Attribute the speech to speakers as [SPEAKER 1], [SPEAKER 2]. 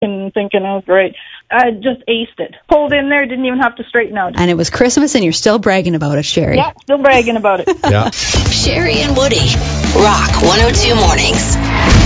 [SPEAKER 1] and thinking I was right. I just aced it. Pulled in there, didn't even have to straighten out.
[SPEAKER 2] And it was Christmas, and you're still bragging about it, Sherry.
[SPEAKER 1] Yeah, still bragging about it.
[SPEAKER 3] Yeah.
[SPEAKER 4] Sherry and Woody, Rock 102 Mornings.